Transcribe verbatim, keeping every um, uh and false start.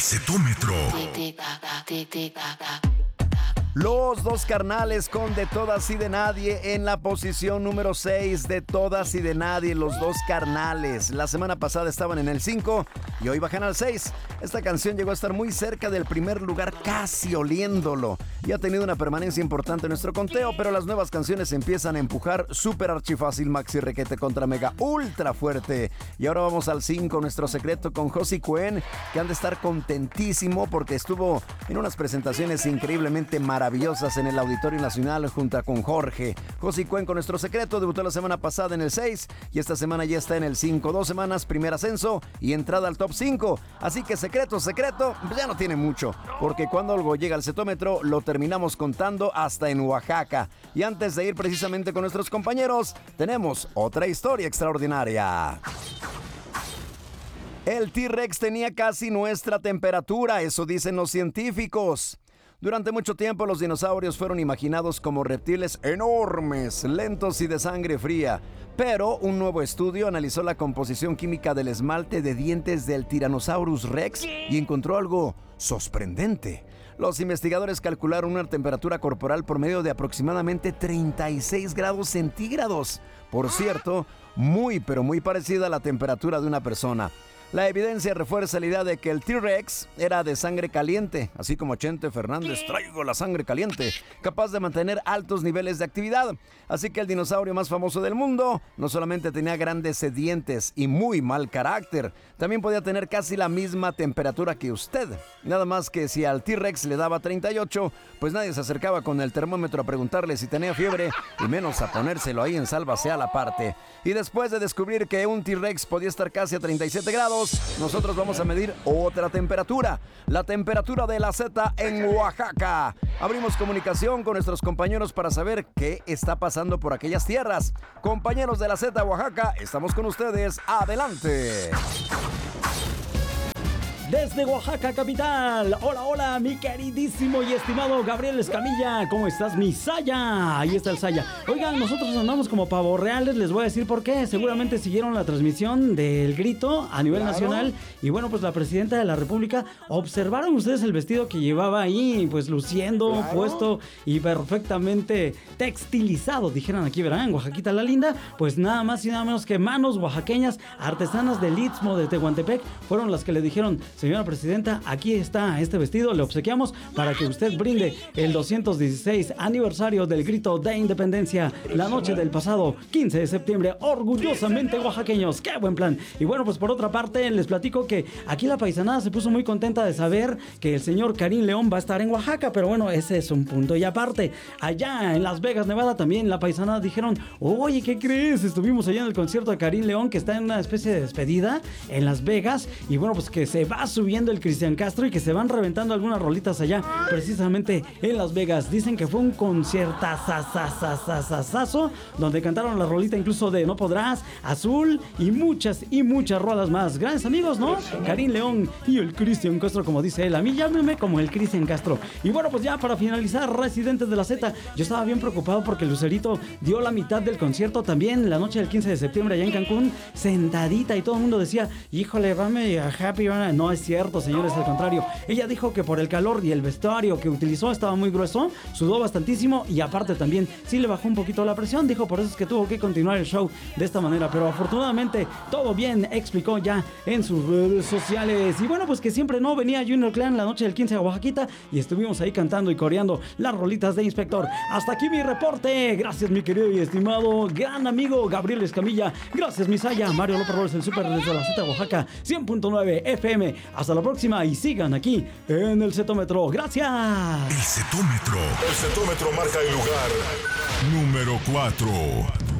Cetómetro. Los dos carnales con De Todas y de Nadie en la posición número seis. De Todas y de Nadie, los dos carnales. La semana pasada estaban en el cinco y hoy bajan al seis. Esta canción llegó a estar muy cerca del primer lugar, casi oliéndolo. Y ha tenido una permanencia importante en nuestro conteo, pero las nuevas canciones empiezan a empujar súper archifácil, maxi requete contra mega ultra fuerte. Y ahora vamos al cinco, Nuestro Secreto con Josie Cuen, que han de estar contentísimo porque estuvo en unas presentaciones increíblemente maravillosas en el Auditorio Nacional junto con Jorge. Josie Cuen con Nuestro Secreto debutó la semana pasada en el seis y esta semana ya está en el cinco. Dos semanas, primer ascenso y entrada al top cinco. Así que secreto, secreto, ya no tiene mucho, porque cuando algo llega al cetómetro lo terminamos contando hasta en Oaxaca. Y antes de ir precisamente con nuestros compañeros, tenemos otra historia extraordinaria. El T-Rex tenía casi nuestra temperatura, eso dicen los científicos. Durante mucho tiempo los dinosaurios fueron imaginados como reptiles enormes, lentos y de sangre fría. Pero un nuevo estudio analizó la composición química del esmalte de dientes del Tyrannosaurus Rex y encontró algo sorprendente. Los investigadores calcularon una temperatura corporal promedio de aproximadamente treinta y seis grados centígrados. Por cierto, muy pero muy parecida a la temperatura de una persona. La evidencia refuerza la idea de que el T-Rex era de sangre caliente, así como Chente Fernández, traigo la sangre caliente, capaz de mantener altos niveles de actividad. Así que el dinosaurio más famoso del mundo no solamente tenía grandes dientes y muy mal carácter, también podía tener casi la misma temperatura que usted. Nada más que si al T-Rex le daba treinta y ocho, pues nadie se acercaba con el termómetro a preguntarle si tenía fiebre, y menos a ponérselo ahí en sálvase a la parte. Y después de descubrir que un T-Rex podía estar casi a treinta y siete grados, nosotros vamos a medir otra temperatura, la temperatura de la Z en Oaxaca. Abrimos comunicación con nuestros compañeros para saber qué está pasando por aquellas tierras. Compañeros de la Z Oaxaca, estamos con ustedes. Adelante. Desde Oaxaca capital, hola, hola, mi queridísimo y estimado Gabriel Escamilla, ¿cómo estás, mi Saya? Ahí está el Saya. Oigan, nosotros andamos como pavos reales, les voy a decir por qué. Seguramente siguieron la transmisión del grito a nivel claro. nacional. Y bueno, pues la presidenta de la República, ¿observaron ustedes el vestido que llevaba ahí? Pues luciendo, claro. puesto y perfectamente textilizado, dijeran aquí, ¿verdad? En Oaxaquita la linda, pues nada más y nada menos que manos oaxaqueñas, artesanas del Istmo de Tehuantepec, fueron las que le dijeron: señora presidenta, aquí está este vestido, le obsequiamos para que usted brinde el doscientos dieciséis aniversario del grito de independencia la noche del pasado quince de septiembre, orgullosamente oaxaqueños. ¡Qué buen plan! Y bueno, pues por otra parte les platico que aquí la paisanada se puso muy contenta de saber que el señor Karim León va a estar en Oaxaca, pero bueno, ese es un punto y aparte. Allá en Las Vegas, Nevada, también la paisanada dijeron: oye, ¿qué crees? Estuvimos allá en el concierto de Karim León, que está en una especie de despedida en Las Vegas, y bueno, pues que se va subiendo el Cristian Castro y que se van reventando algunas rolitas allá, precisamente en Las Vegas. Dicen que fue un conciertazazazazazazo donde cantaron la rolita incluso de No Podrás, Azul y muchas y muchas rolas más. Grandes amigos, ¿no? Karim León y el Cristian Castro, como dice él. A mí llámeme como el Cristian Castro. Y bueno, pues ya para finalizar, residentes de la Z, yo estaba bien preocupado porque Lucerito dio la mitad del concierto también la noche del quince de septiembre allá en Cancún, sentadita, y todo el mundo decía: híjole, vame a Happy. No es cierto, señores, al contrario. Ella dijo que por el calor y el vestuario que utilizó estaba muy grueso, sudó bastantísimo y aparte también sí le bajó un poquito la presión. Dijo por eso es que tuvo que continuar el show de esta manera, pero afortunadamente todo bien, explicó ya en sus redes sociales. Y bueno, pues que siempre no venía Junior Clan la noche del quince a Oaxaquita y estuvimos ahí cantando y coreando las rolitas de Inspector. Hasta aquí mi reporte. Gracias, mi querido y estimado gran amigo Gabriel Escamilla. Gracias, mi Saya. Mario López Robles, el Super desde la Z Oaxaca cien punto nueve F M. Hasta la próxima y sigan aquí en el Cetómetro. ¡Gracias! El Cetómetro. El Cetómetro marca el lugar número cuatro.